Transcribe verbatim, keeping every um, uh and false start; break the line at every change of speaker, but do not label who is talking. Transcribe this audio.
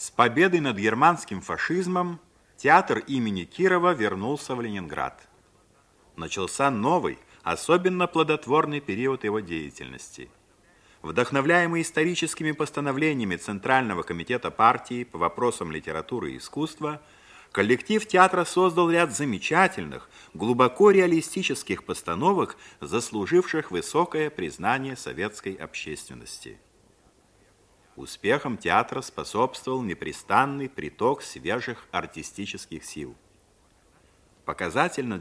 С победой над германским фашизмом театр имени Кирова вернулся в Ленинград. Начался новый, особенно плодотворный период его деятельности. Вдохновляемый историческими постановлениями Центрального комитета партии по вопросам литературы и искусства, коллектив театра создал ряд замечательных, глубоко реалистических постановок, заслуживших высокое признание советской общественности. Успехом театра способствовал непрестанный приток свежих артистических сил. Показательно